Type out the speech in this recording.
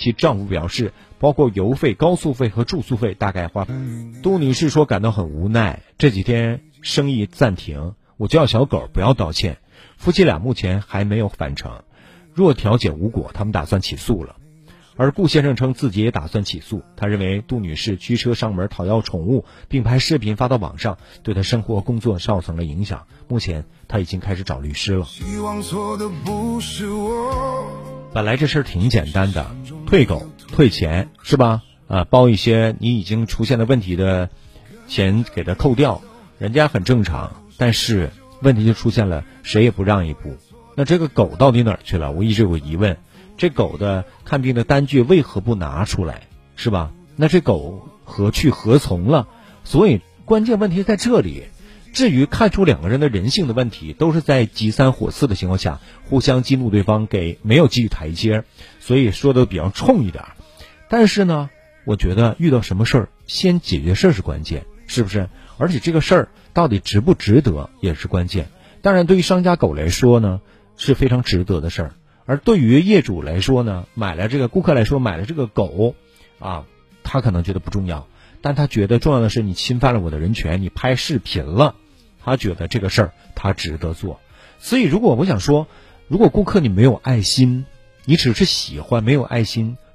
其丈夫表示，包括油费、高速费和住宿费大概花。杜女士说感到很无奈，这几天生意暂停，我叫小狗不要道歉。夫妻俩目前还没有返程，若调解无果，他们打算起诉了。而顾先生称自己也打算起诉，他认为杜女士驱车上门讨要宠物，并拍视频发到网上，对他生活工作造成了影响。目前他已经开始找律师了。本来这事儿挺简单的，退狗退钱是吧？包一些你已经出现的问题的钱给他扣掉，人家很正常。但是问题就出现了，谁也不让一步。那这个狗到底哪儿去了？我一直有个疑问，这狗的看病的单据为何不拿出来，是吧？那这狗何去何从了？所以关键问题在这里。至于看出两个人的人性的问题，都是在急三火四的情况下互相激怒对方，给没有给予台阶，所以说的比较冲一点。但是呢，我觉得遇到什么事儿先解决事儿是关键，是不是？而且这个事儿到底值不值得也是关键。当然对于商家狗来说呢是非常值得的事儿，而对于业主来说呢，顾客来说买了这个狗他可能觉得不重要，但他觉得重要的是你侵犯了我的人权，你拍视频了，他觉得这个事儿他值得做。所以如果顾客你没有爱心，你只是喜欢没有爱心，